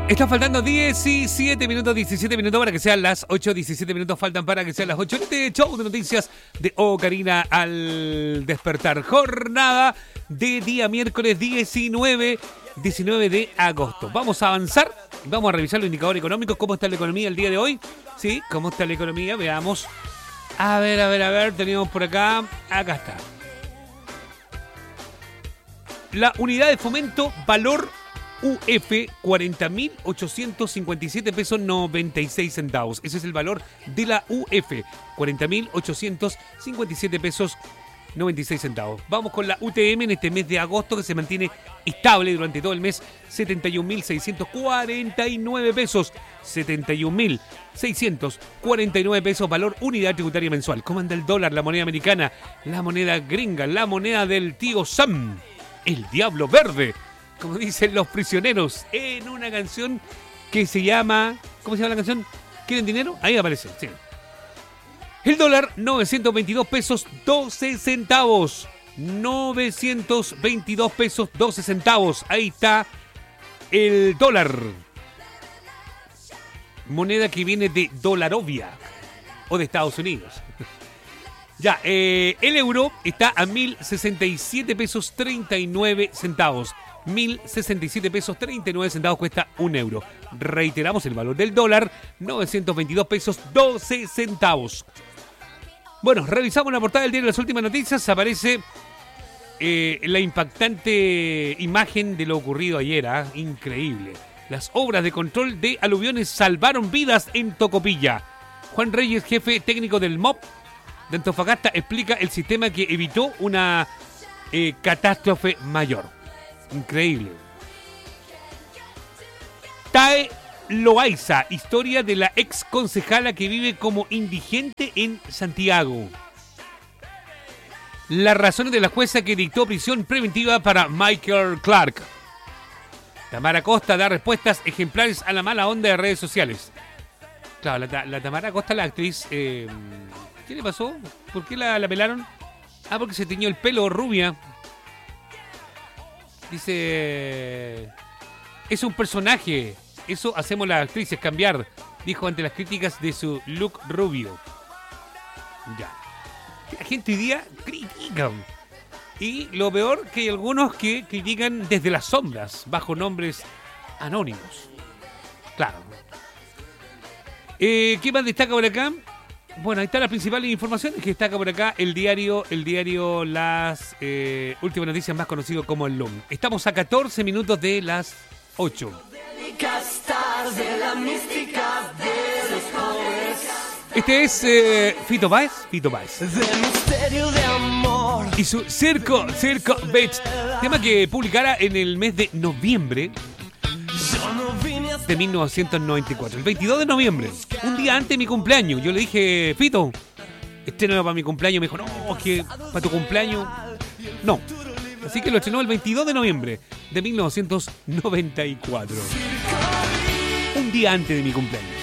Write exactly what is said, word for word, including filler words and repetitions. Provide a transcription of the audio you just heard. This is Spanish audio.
Están faltando diecisiete minutos, diecisiete minutos para que sean las ocho, diecisiete minutos faltan para que sean las ocho. Este show de noticias de Ocarina al despertar. Jornada de día miércoles diecinueve, diecinueve de agosto. Vamos a avanzar, vamos a revisar los indicadores económicos. ¿Cómo está la economía el día de hoy? Sí, ¿cómo está la economía? Veamos. A ver, a ver, a ver, teníamos por acá. Acá está. La unidad de fomento, valor U F, cuarenta mil ochocientos cincuenta y siete pesos noventa y seis centavos. Ese es el valor de la U F, cuarenta mil ochocientos cincuenta y siete pesos noventa y seis centavos. Vamos con la U T M en este mes de agosto, que se mantiene estable durante todo el mes, setenta y un mil seiscientos cuarenta y nueve pesos. setenta y un mil seiscientos cuarenta y nueve pesos, valor unidad tributaria mensual. ¿Cómo anda el dólar, la moneda americana, la moneda gringa, la moneda del tío Sam, el diablo verde, como dicen los prisioneros, en una canción que se llama... ¿Cómo se llama la canción? ¿Quieren dinero? Ahí aparece, sí. El dólar, novecientos veintidós pesos doce centavos. novecientos veintidós pesos doce centavos. Ahí está el dólar. Moneda que viene de Dolarovia o de Estados Unidos. Ya, eh, el euro está a mil sesenta y siete pesos treinta y nueve centavos. mil sesenta y siete pesos treinta y nueve centavos cuesta un euro. Reiteramos el valor del dólar, novecientos veintidós pesos doce centavos. Bueno, revisamos la portada del diario Las Últimas Noticias. Aparece eh, la impactante imagen de lo ocurrido ayer. ¿eh? Increíble. Las obras de control de aluviones salvaron vidas en Tocopilla. Juan Reyes, jefe técnico del M O P de Antofagasta, explica el sistema que evitó una eh, catástrofe mayor. Increíble. Tae Loaiza, historia de la ex concejala que vive como indigente en Santiago. Las razones de la jueza que dictó prisión preventiva para Michael Clark. Tamara Costa da respuestas ejemplares a la mala onda de redes sociales. Claro, la, la Tamara Costa, la actriz, eh, ¿qué le pasó? ¿Por qué la, la pelaron? Ah, porque se tiñó el pelo rubia. Dice, es un personaje, eso hacemos las actrices, cambiar, dijo ante las críticas de su look rubio. Ya. La gente hoy día critica. Y lo peor, que hay algunos que critican desde las sombras, bajo nombres anónimos. Claro. Eh, ¿Qué más destaca por acá? Bueno, ahí están las principales informaciones que destaca por acá el diario, el diario Las eh, Últimas Noticias, más conocido como el L U M. Estamos a catorce minutos de las ocho. Este es eh, Fito Páez, Fito Páez. Y su Circo, Circo Beach, tema que publicara en el mes de noviembre de mil novecientos noventa y cuatro, el veintidós de noviembre, un día antes de mi cumpleaños. Yo le dije, Fito, estrenalo para mi cumpleaños. Me dijo, no, es que para tu cumpleaños no. Así que lo estrenó el veintidós de noviembre de mil novecientos noventa y cuatro, un día antes de mi cumpleaños.